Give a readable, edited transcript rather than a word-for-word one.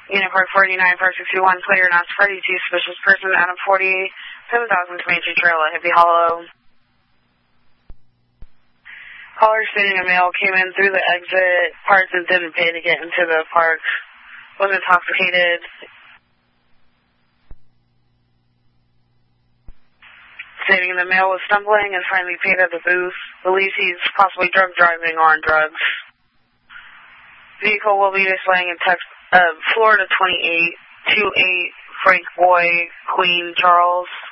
Unit Park 49, Park 61, clear and ask for 32 suspicious person out of 40, 7,000 Comanche Trail at Hippie Hollow. Caller stating a male came in through the exit parts and didn't pay to get into the park. Was intoxicated. Stating the male was stumbling and finally paid at the booth. Believes he's possibly drunk driving or on drugs. Vehicle will be displaying in Florida 28, 28 Frank Boy, Queen Charles.